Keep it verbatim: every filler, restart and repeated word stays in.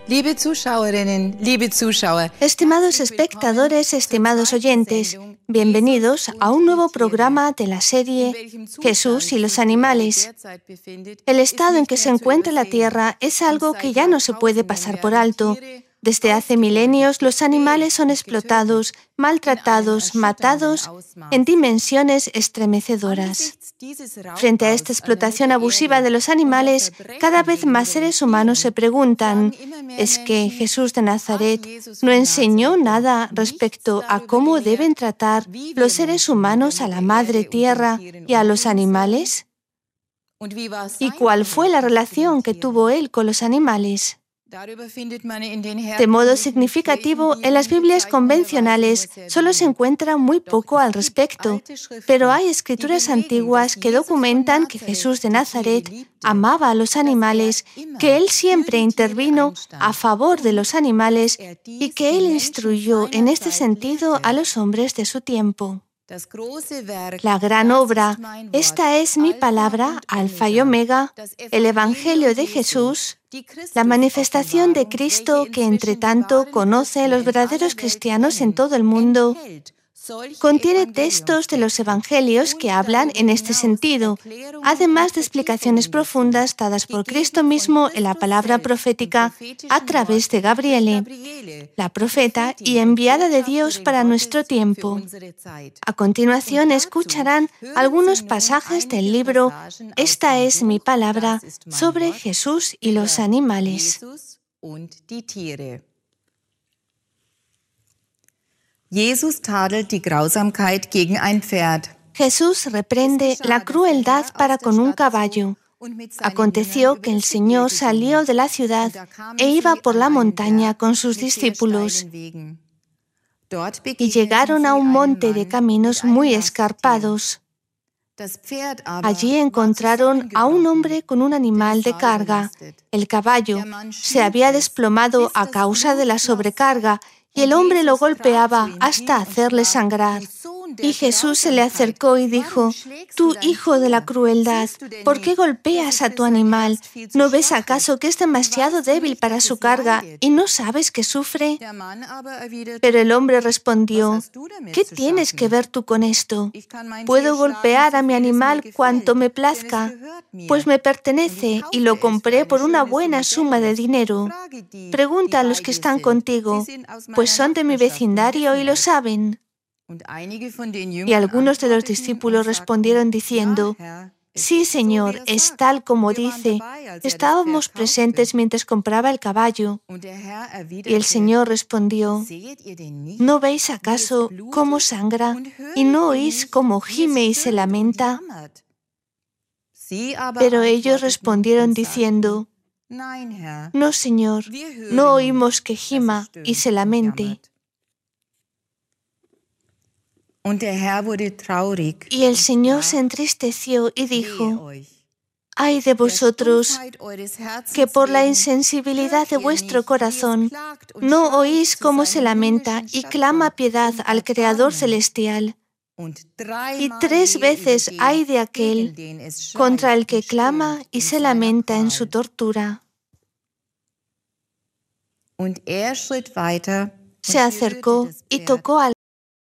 Liebe Zuschauerinnen, liebe Zuschauer. Estimados espectadores, estimados oyentes, bienvenidos a un nuevo programa de la serie Jesús y los animales. El estado en que se encuentra la Tierra es algo que ya no se puede pasar por alto. Desde hace milenios, los animales son explotados, maltratados, matados en dimensiones estremecedoras. Frente a esta explotación abusiva de los animales, cada vez más seres humanos se preguntan, ¿es que Jesús de Nazaret no enseñó nada respecto a cómo deben tratar los seres humanos a la Madre Tierra y a los animales? ¿Y cuál fue la relación que tuvo él con los animales? De modo significativo, en las Biblias convencionales solo se encuentra muy poco al respecto, pero hay escrituras antiguas que documentan que Jesús de Nazaret amaba a los animales, que él siempre intervino a favor de los animales y que él instruyó en este sentido a los hombres de su tiempo. La gran obra, esta es mi palabra, Alfa y Omega, el Evangelio de Jesús, la manifestación de Cristo que entre tanto conoce a los verdaderos cristianos en todo el mundo, contiene textos de los Evangelios que hablan en este sentido, además de explicaciones profundas dadas por Cristo mismo en la palabra profética a través de Gabriele, la profeta y enviada de Dios para nuestro tiempo. A continuación escucharán algunos pasajes del libro Esta es mi palabra sobre Jesús y los animales. Jesus tadelt die Grausamkeit gegen ein Pferd. Jesús reprende la crueldad para con un caballo. Aconteció que el Señor salió de la ciudad e iba por la montaña con sus discípulos. Y llegaron a un monte de caminos muy escarpados. Allí encontraron a un hombre con un animal de carga. El caballo se había desplomado a causa de la sobrecarga y el hombre lo golpeaba hasta hacerle sangrar. Y Jesús se le acercó y dijo, «Tú, hijo de la crueldad, ¿por qué golpeas a tu animal? ¿No ves acaso que es demasiado débil para su carga y no sabes que sufre?» Pero el hombre respondió, «¿Qué tienes que ver tú con esto? Puedo golpear a mi animal cuanto me plazca, pues me pertenece y lo compré por una buena suma de dinero. Pregunta a los que están contigo, pues son de mi vecindario y lo saben». Y algunos de los discípulos respondieron diciendo, «Sí, Señor, es tal como dice. Estábamos presentes mientras compraba el caballo». Y el Señor respondió, «¿No veis acaso cómo sangra y no oís cómo gime y se lamenta?» Pero ellos respondieron diciendo, «No, Señor, no oímos que gima y se lamente». Y el Señor se entristeció y dijo, «Ay de vosotros, que por la insensibilidad de vuestro corazón no oís cómo se lamenta y clama piedad al Creador celestial. Y tres veces ay de aquel contra el que clama y se lamenta en su tortura». Se acercó y tocó al